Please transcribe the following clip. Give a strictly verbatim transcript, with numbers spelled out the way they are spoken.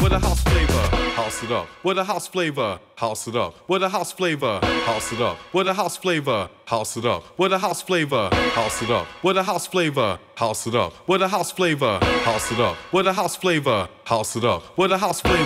with a house flavor, house it up. With a house flavor, house it up. With a house flavor, house it up. With a house flavor, house it up. With a house flavor, house it up. With a house flavor, house it up. With a house flavor, house it up. With a house flavor, house it up. With a house flavor.